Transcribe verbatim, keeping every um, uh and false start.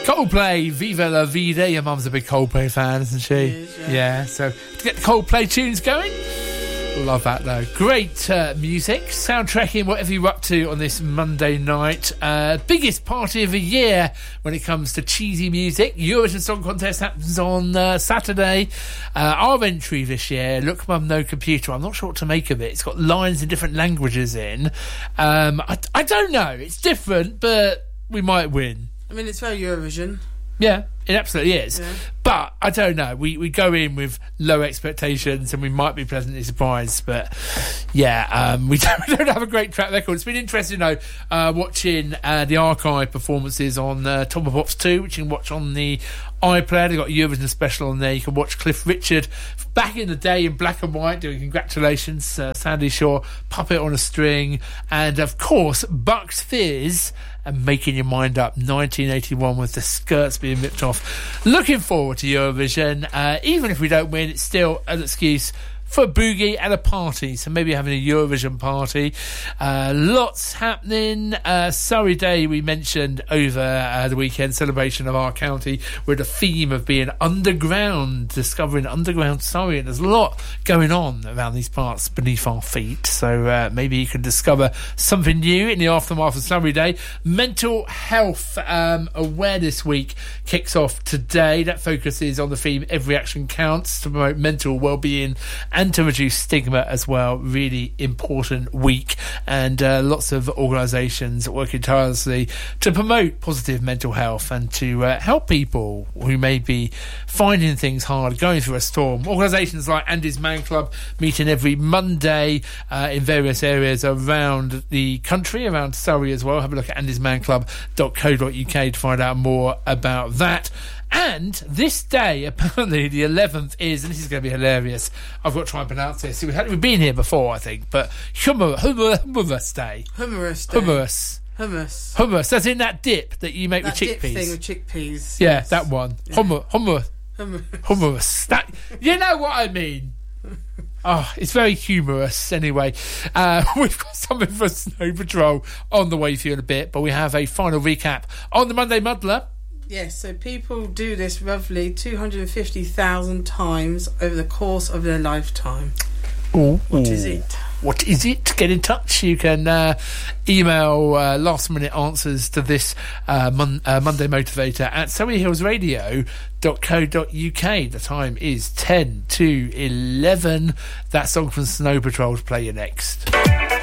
Coldplay, Viva La Vida. Your mum's a big Coldplay fan, isn't she? She is, yeah. yeah, so to get the Coldplay tunes going. Love that though. Great uh, music, soundtracking whatever you're up to on this Monday night. Uh, biggest party of the year when it comes to cheesy music. Eurovision Song Contest happens on uh, Saturday. Uh, our entry this year, Look Mum No Computer. I'm not sure what to make of it. It's got lines in different languages in. Um, I, I don't know. It's different, but we might win. I mean, it's very Eurovision. Yeah, it absolutely is. Yeah. But I don't know. We we go in with low expectations and we might be pleasantly surprised. But yeah, um, we, don't, we don't have a great track record. It's been interesting, though, uh, watching uh, the archive performances on uh, Top of Pops two, which you can watch on the iPlayer. They've got a Eurovision special on there. You can watch Cliff Richard back in the day in black and white doing Congratulations, uh, Sandy Shaw, Puppet on a String, and of course Bucks Fizz and Making Your Mind Up nineteen eighty-one with the skirts being ripped off. Looking forward to Eurovision. Uh, even if we don't win, it's still an excuse for a boogie and a party, so maybe having a Eurovision party. Uh, lots happening. Uh, Surrey Day we mentioned over uh, the weekend, celebration of our county with a theme of being underground, discovering underground Surrey, and there's a lot going on around these parts beneath our feet, so uh, maybe you can discover something new in the aftermath of Surrey Day. Mental Health um, Awareness Week kicks off today. That focuses on the theme Every Action Counts to promote mental well-being and to reduce stigma as well. Really important week, and uh, lots of organisations working tirelessly to promote positive mental health and to uh, help people who may be finding things hard, going through a storm. Organisations like Andy's Man Club meeting every Monday uh, in various areas around the country, around Surrey as well. Have a look at andys man club dot co dot uk to find out more about that. And this day, apparently the eleventh is, and this is going to be hilarious, I've got to try and pronounce this. We've been here before, I think, but humor, humor, humorous day. Humorous day. Humorous. Hummus. Hummus, that's in that dip that you make that with chickpeas. Dip thing with chickpeas. Yeah, yes. that one. Yeah. Humor, humor, Hummus. humorous. That, you know what I mean. Oh, it's very humorous. Anyway, uh, we've got something for Snow Patrol on the way for you in a bit, but we have a final recap on the Monday Muddler. Yes, so people do this roughly two hundred fifty thousand times over the course of their lifetime. Ooh. What is it? What is it? Get in touch. You can uh, email uh, last minute answers to this uh, Mon- uh, Monday Motivator at surrey hills radio dot co dot uk. The time is ten to eleven. That song from Snow Patrol to play you next.